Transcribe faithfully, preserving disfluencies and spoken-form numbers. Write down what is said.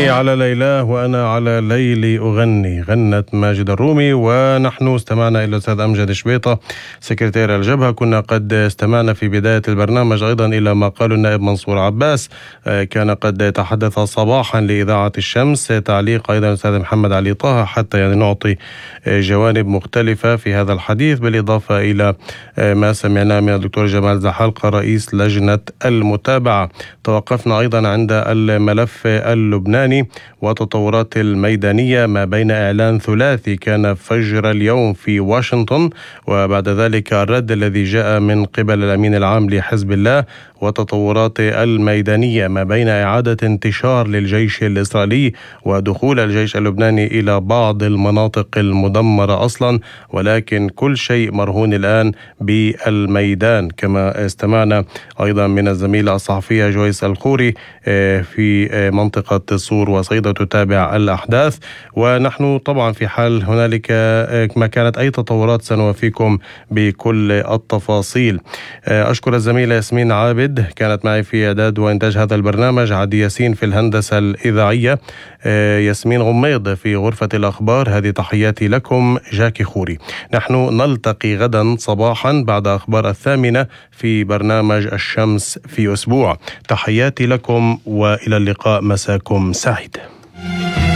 عيني على ليلاه وأنا على ليلي أغني، غنت ماجد الرومي. ونحن استمعنا إلى الأستاذ أمجد شبيطة سكرتير الجبهة. كنا قد استمعنا في بداية البرنامج أيضا إلى ما قاله النائب منصور عباس، كان قد تحدث صباحا لإذاعة الشمس. تعليق أيضا الأستاذ محمد علي طه حتى يعني نعطي جوانب مختلفة في هذا الحديث، بالإضافة إلى ما سمعناه من الدكتور جمال زحلقة رئيس لجنة المتابعة. توقفنا أيضا عند الملف اللبناني وتطورات الميدانية ما بين إعلان ثلاثي كان فجر اليوم في واشنطن، وبعد ذلك الرد الذي جاء من قبل الأمين العام لحزب الله، وتطورات الميدانية ما بين إعادة انتشار للجيش الإسرائيلي ودخول الجيش اللبناني إلى بعض المناطق المدمرة أصلا، ولكن كل شيء مرهون الآن بالميدان. كما استمعنا أيضا من الزميلة الصحفية جويس الخوري في منطقة صور وصيدا تتابع الأحداث، ونحن طبعا في حال هنالك ما كانت أي تطورات سنوافيكم بكل التفاصيل. أشكر الزميلة ياسمين عابد كانت معي في إعداد وإنتاج هذا البرنامج، عدي ياسين في الهندسة الإذاعية، ياسمين غميض في غرفة الأخبار. هذه تحياتي لكم، جاكي خوري. نحن نلتقي غدا صباحا بعد أخبار الثامنة في برنامج الشمس في أسبوع. تحياتي لكم وإلى اللقاء، مساكم سعيد.